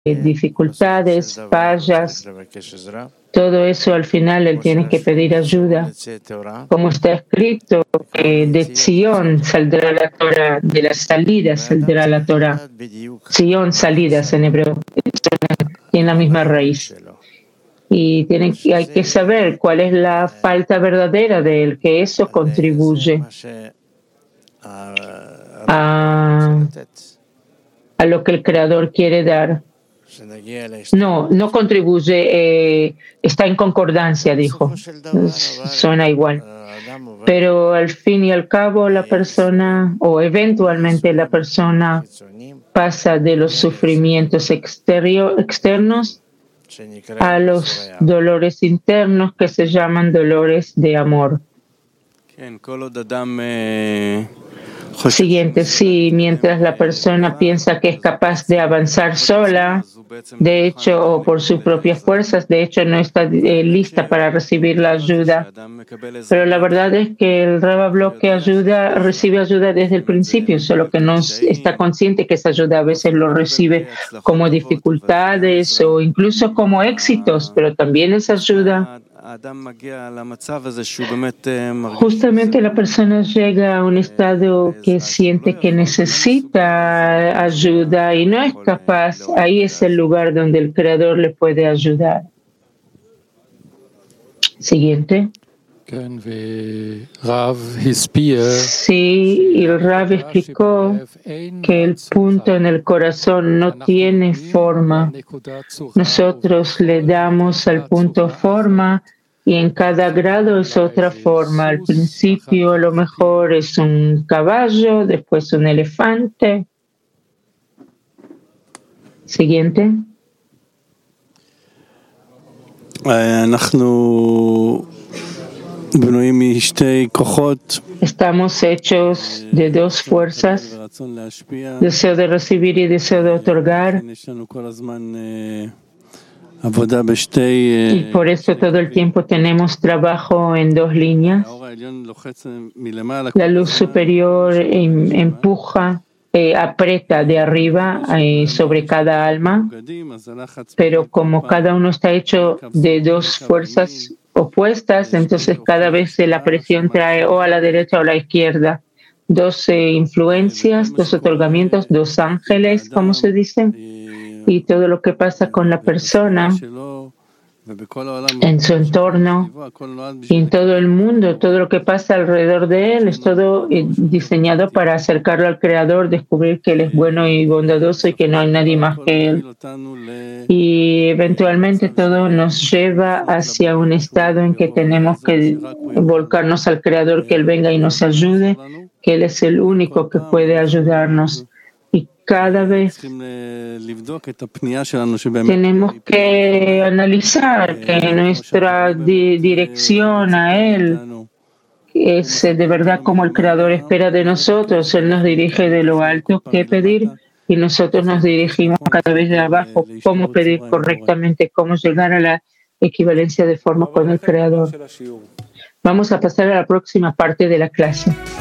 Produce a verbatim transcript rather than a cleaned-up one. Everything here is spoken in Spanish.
dificultades, fallas, todo eso al final él tiene que pedir ayuda. Como está escrito, eh, de Zion saldrá la Torah, de la salida saldrá la Torah. Zion, salidas en hebreo, tiene la misma raíz. Y tienen, hay que saber cuál es la falta verdadera de él, que eso contribuye a, a lo que el Creador quiere dar. No, no contribuye, eh, está en concordancia, dijo. Suena igual. Pero al fin y al cabo la persona, o eventualmente la persona, pasa de los sufrimientos exterior, externos a los dolores internos que se llaman dolores de amor. Siguiente, sí, mientras la persona piensa que es capaz de avanzar sola, de hecho, o por sus propias fuerzas, de hecho no está eh, lista para recibir la ayuda. Pero la verdad es que el Rav habló que ayuda, recibe ayuda desde el principio, solo que no está consciente que esa ayuda a veces lo recibe como dificultades o incluso como éxitos, pero también esa ayuda. Justamente la persona llega a un estado que siente que necesita ayuda y no es capaz. Ahí es el lugar donde el Creador le puede ayudar. Siguiente. Sí, y el Rav explicó que el punto en el corazón no tiene forma. Nosotros le damos al punto forma y en cada grado es otra forma. Al principio a lo mejor es un caballo, después un elefante. Siguiente. Estamos hechos de dos fuerzas, deseo de recibir y deseo de otorgar. Y por eso todo el tiempo tenemos trabajo en dos líneas. La luz superior em, empuja, eh, aprieta de arriba eh, sobre cada alma, pero como cada uno está hecho de dos fuerzas opuestas, entonces cada vez la presión trae o a la derecha o a la izquierda. Dos eh, influencias, dos otorgamientos, dos ángeles, como se dice. Y todo lo que pasa con la persona en su entorno y en todo el mundo, todo lo que pasa alrededor de él, es todo diseñado para acercarlo al Creador, descubrir que Él es bueno y bondadoso y que no hay nadie más que Él. Y eventualmente todo nos lleva hacia un estado en que tenemos que volcarnos al Creador, que Él venga y nos ayude, que Él es el único que puede ayudarnos. Y cada vez tenemos que analizar que nuestra di- dirección a Él es de verdad como el Creador espera de nosotros. Él nos dirige de lo alto qué pedir y nosotros nos dirigimos cada vez de abajo cómo pedir correctamente, cómo llegar a la equivalencia de forma con el Creador. Vamos a pasar a la próxima parte de la clase.